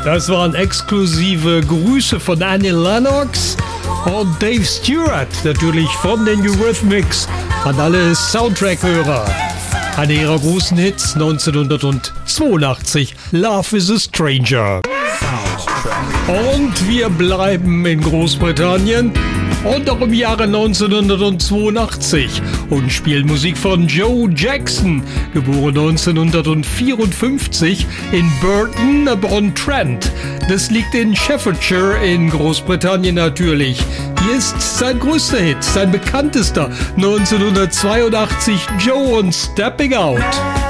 Das waren exklusive Grüße von Annie Lennox und Dave Stewart, natürlich von den Eurythmics, an alle Soundtrack-Hörer. Einer ihrer großen Hits 1982, Love is a Stranger. Und wir bleiben in Großbritannien und auch im Jahre 1982 und spielen Musik von Joe Jackson, geboren 1954 in Burton-upon-Trent. Das liegt in Staffordshire in Großbritannien natürlich. Hier ist sein größter Hit, sein bekanntester, 1982, Joe und Stepping Out.